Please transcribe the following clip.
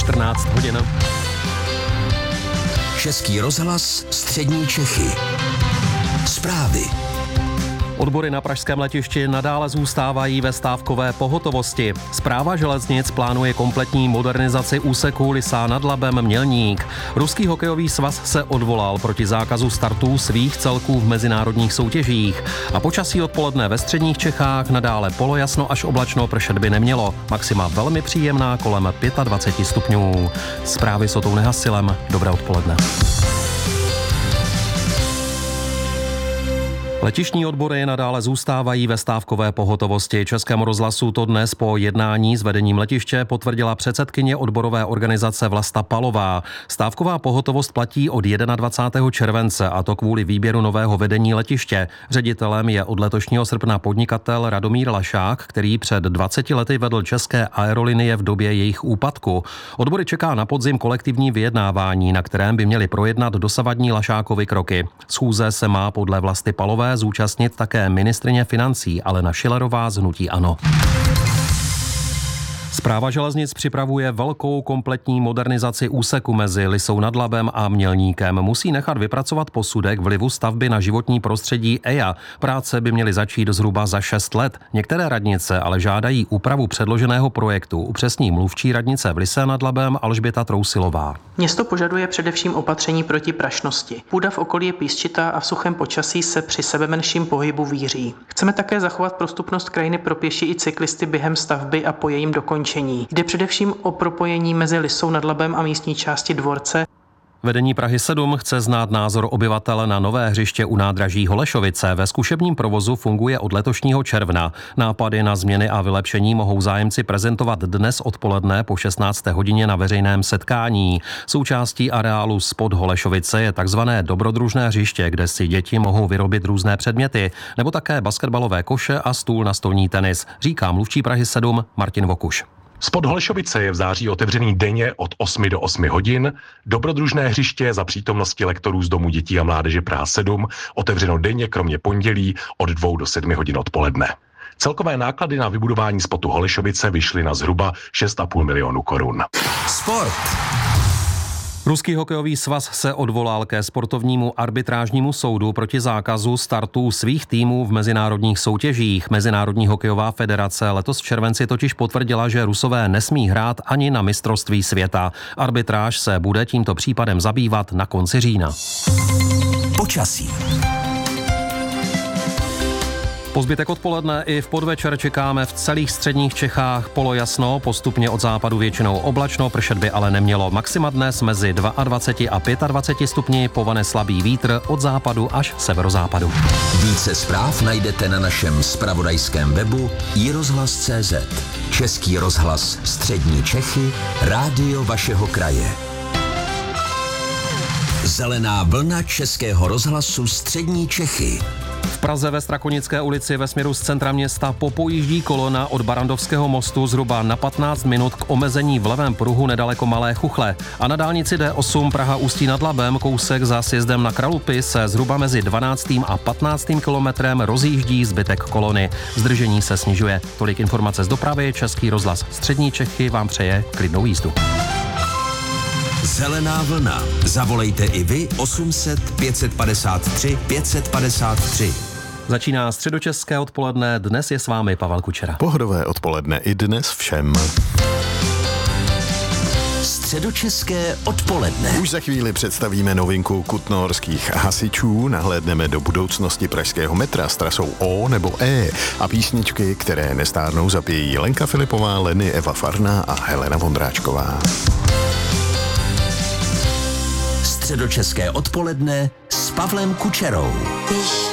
14 hodin. Český rozhlas Střední Čechy. Zprávy. Odbory na pražském letišti nadále zůstávají ve stávkové pohotovosti. Správa železnic plánuje kompletní modernizaci úseku Lysá nad Labem Mělník. Ruský hokejový svaz se odvolal proti zákazu startů svých celků v mezinárodních soutěžích. A počasí odpoledne ve středních Čechách nadále polojasno až oblačno, pršet by nemělo. Maxima velmi příjemná kolem 25 stupňů. Zprávy s Otou Nehasilem. Dobré odpoledne. Letištní odbory nadále zůstávají ve stávkové pohotovosti. Českému rozhlasu to dnes po jednání s vedením letiště potvrdila předsedkyně odborové organizace Vlasta Palová. Stávková pohotovost platí od 21. července, a to kvůli výběru nového vedení letiště. Ředitelem je od letošního srpna podnikatel Radomír Lašák, který před 20 lety vedl České aerolinie v době jejich úpadku. Odbory čeká na podzim kolektivní vyjednávání, na kterém by měli projednat dosavadní Lašákovy kroky. Schůze se má podle Vlasty Palové zúčastnit také ministryně financí Alena Schillerová z hnutí ANO. Správa železnic připravuje velkou kompletní modernizaci úseku mezi Lysou nad Labem a Mělníkem. Musí nechat vypracovat posudek vlivu stavby na životní prostředí EIA. Práce by měly začít zhruba za 6 let. Některé radnice ale žádají úpravu předloženého projektu. Upřesní mluvčí radnice v Lysé nad Labem Alžběta Trousilová. Město požaduje především opatření proti prašnosti. Půda v okolí je písčitá a v suchém počasí se při sebemenším pohybu víří. Chceme také zachovat prostupnost krajiny pro pěší i cyklisty během stavby a po jejím dokončení. Jde především o propojení mezi Lysou nad Labem a místní části dvorce. Vedení Prahy 7 chce znát názor obyvatel na nové hřiště u nádraží Holešovice. Ve zkušebním provozu funguje od letošního června. Nápady na změny a vylepšení mohou zájemci prezentovat dnes odpoledne po 16. hodině na veřejném setkání. Součástí areálu spod Holešovice je takzvané dobrodružné hřiště, kde si děti mohou vyrobit různé předměty, nebo také basketbalové koše a stůl na stolní tenis, říká mluvčí Prahy 7 Martin Vokuš. Spod Holešovice je v září otevřený denně od 8 do 8 hodin. Dobrodružné hřiště za přítomnosti lektorů z Domu dětí a mládeže Praha 7 otevřeno denně kromě pondělí od 2 do 7 hodin odpoledne. Celkové náklady na vybudování spotu Holešovice vyšly na zhruba 6,5 milionu korun. Sport. Ruský hokejový svaz se odvolal ke sportovnímu arbitrážnímu soudu proti zákazu startů svých týmů v mezinárodních soutěžích. Mezinárodní hokejová federace letos v červenci totiž potvrdila, že Rusové nesmí hrát ani na mistrovství světa. Arbitráž se bude tímto případem zabývat na konci října. Počasí. Po zbytek odpoledne i v podvečer čekáme v celých středních Čechách polojasno, postupně od západu většinou oblačno, pršet by ale nemělo. Maxima dnes mezi 22 a 25 stupni, povane slabý vítr od západu až severozápadu. Více zpráv najdete na našem zpravodajském webu iRozhlas.cz. Český rozhlas Střední Čechy, rádio vašeho kraje. Zelená vlna Českého rozhlasu Střední Čechy. V Praze ve Strakonické ulici ve směru z centra města popojíždí kolona od Barandovského mostu zhruba na 15 minut k omezení v levém pruhu nedaleko Malé Chuchle. A na dálnici D8 Praha Ústí nad Labem kousek za sjezdem na Kralupy se zhruba mezi 12. a 15. kilometrem rozjíždí zbytek kolony. Zdržení se snižuje. Tolik informace z dopravy. Český rozhlas Střední Čechy vám přeje klidnou jízdu. Zelená vlna. Zavolejte i vy 800 553 553. Začíná středočeské odpoledne, dnes je s vámi Pavel Kučera. Pohodové odpoledne i dnes všem. Středočeské odpoledne. Už za chvíli představíme novinku kutnohorských hasičů, nahlédneme do budoucnosti pražského metra s trasou O nebo E a písničky, které nestárnou, zapějí Lenka Filipová, Leny, Eva Farná a Helena Vondráčková. Středočeské odpoledne s Pavlem Kučerou.